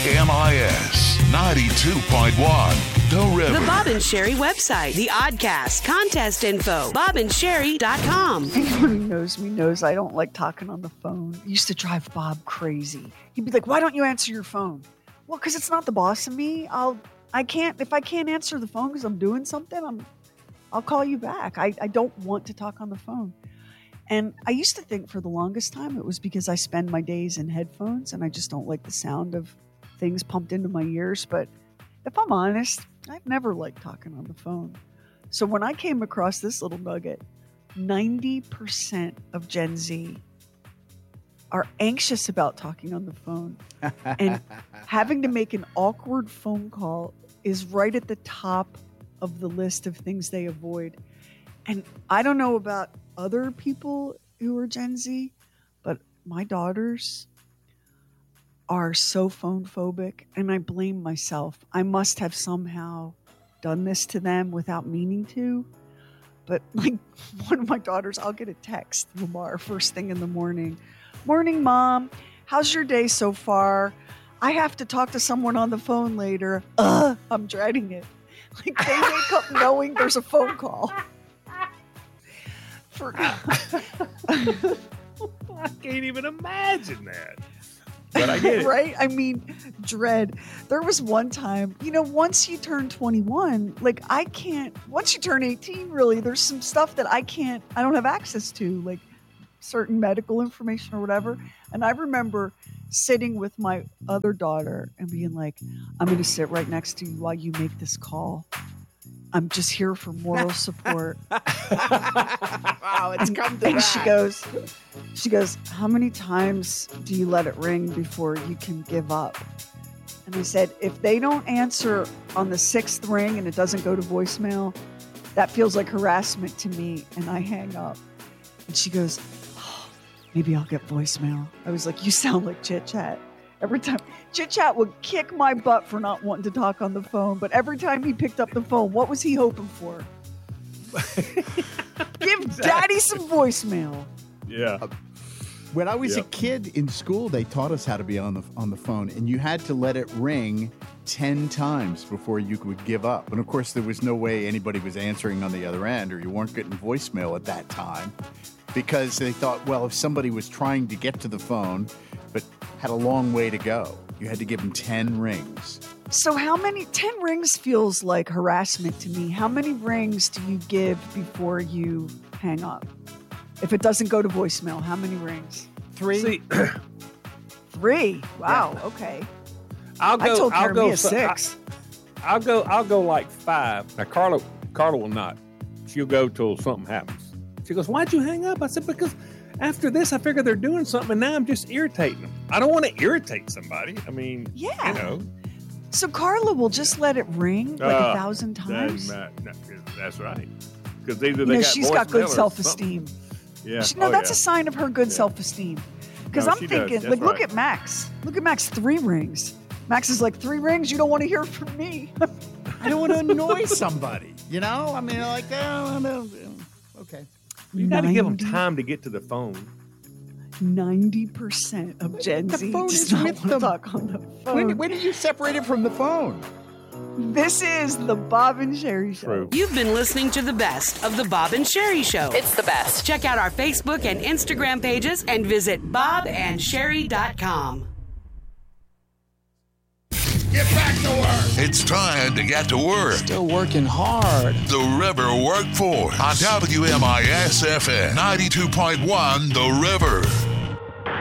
WMIS 92.1, The River. The Bob and Sherry website, the Oddcast, contest info, bobandsherry.com. Anyone who knows me knows I don't like talking on the phone. It used to drive Bob crazy. He'd be like, why don't you answer your phone? Well, because it's not the boss of me. If I can't answer the phone because I'm doing something, I'll call you back. I don't want to talk on the phone. And I used to think for the longest time it was because I spend my days in headphones and I just don't like the sound of things pumped into my ears. But if I'm honest, I've never liked talking on the phone. So when I came across this little nugget, 90% of Gen Z are anxious about talking on the phone. And having to make an awkward phone call is right at the top of the list of things they avoid. And I don't know about other people who are Gen Z, but my daughters are so phone phobic, and I blame myself. I must have somehow done this to them without meaning to. But like one of my daughters, I'll get a text, Lamar, first thing in the morning. Morning, Mom. How's your day so far? I have to talk to someone on the phone later. I'm dreading it. Like they wake up knowing there's a phone call. I can't even imagine that. But I get it. Right? I mean, dread. There was one time, once you turn 21, once you turn 18, really, there's some stuff that I don't have access to, like certain medical information or whatever. And I remember sitting with my other daughter and being like, I'm going to sit right next to you while you make this call. I'm just here for moral support. Wow, it's come to and that. She goes, how many times do you let it ring before you can give up? And I said, if they don't answer on the 6th ring and it doesn't go to voicemail, that feels like harassment to me, and I hang up. And she goes, maybe I'll get voicemail. I was like, you sound like Chit Chat. Every time, Chit Chat would kick my butt for not wanting to talk on the phone, but every time he picked up the phone, what was he hoping for? Give Daddy some voicemail. Yeah. When I was a kid in school, they taught us how to be on the phone, and you had to let it ring 10 times before you would give up. And of course, there was no way anybody was answering on the other end, or you weren't getting voicemail at that time, because they thought, well, if somebody was trying to get to the phone but had a long way to go, you had to give them 10 rings. So 10 rings feels like harassment to me. How many rings do you give before you hang up? If it doesn't go to voicemail, how many rings? 3. See, 3. Wow. Yeah. Okay. I'll go 6. I'll go like 5. Now Carla will not. She'll go till something happens. She goes, why'd you hang up? I said, because after this, I figured they're doing something, and now I'm just irritating them. I don't want to irritate somebody. I mean, So Carla will just let it ring like 1,000 times? That's right. Because either they got she's got good self-esteem. Yeah. That's a sign of her good self-esteem. Because I'm thinking, look at Max. Look at Max, 3 rings. Max is like, 3 rings? You don't want to hear from me. I don't want to annoy somebody, I mean, like, okay. You got to give them time to get to the phone. 90% of Gen Z does not want to talk on the phone. When are you separated from the phone? This is the Bob and Sherry Show. True. You've been listening to the best of the Bob and Sherry Show. It's the best. Check out our Facebook and Instagram pages and visit bobandsherry.com. Get back to work. It's time to get to work. Still working hard. The River Workforce on WMIS FM 92.1, The River.